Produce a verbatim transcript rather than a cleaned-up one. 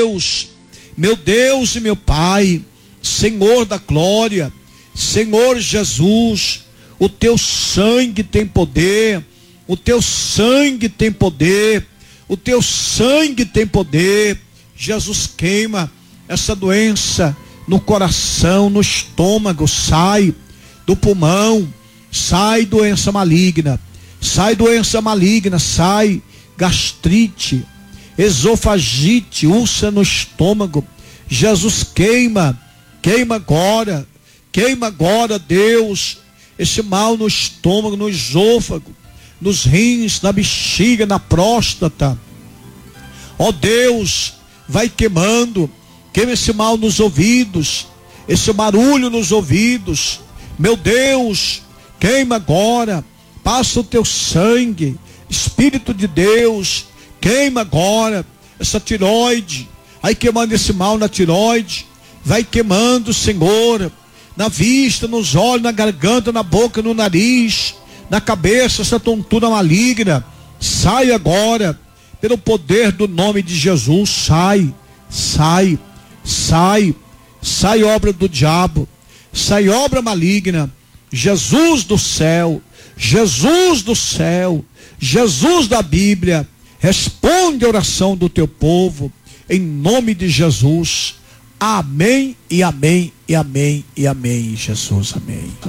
Deus, meu Deus e meu Pai, Senhor da glória, Senhor Jesus, o teu sangue tem poder, o teu sangue tem poder, o teu sangue tem poder. Jesus, queima essa doença no coração, no estômago, sai do pulmão, sai doença maligna, sai doença maligna, sai gastrite, esofagite, úlcera no estômago. Jesus, queima, queima agora, queima agora, Deus, esse mal no estômago, no esôfago, nos rins, na bexiga, na próstata. Ó Deus, vai queimando, queima esse mal nos ouvidos, esse barulho nos ouvidos. Meu Deus, queima agora, passa o teu sangue, Espírito de Deus, queima agora essa tiroide, vai queimando esse mal na tiroide, vai queimando, Senhor, na vista, nos olhos, na garganta, na boca, no nariz, na cabeça, essa tontura maligna, sai agora, pelo poder do nome de Jesus, sai, sai, sai, sai obra do diabo, sai obra maligna. Jesus do céu, Jesus do céu, Jesus da Bíblia, responde a oração do teu povo, em nome de Jesus. Amém e amém e amém e amém, Jesus, amém.